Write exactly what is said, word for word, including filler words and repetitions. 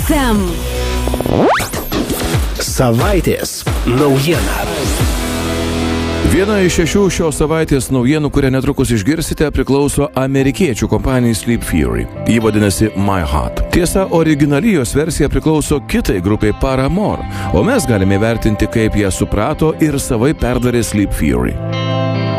ef em. Savaitės naujiena. Viena iš šešių šios savaitės naujienų, kurią netrukus išgirsite, priklauso amerikiečių kompanijai Sleep Fury. Ji vadinasi My Heart. Tiesa, originali jos versija priklauso kitai grupiai Paramore, o mes galime vertinti, kaip ją suprato ir savai perdarė Sleep Fury.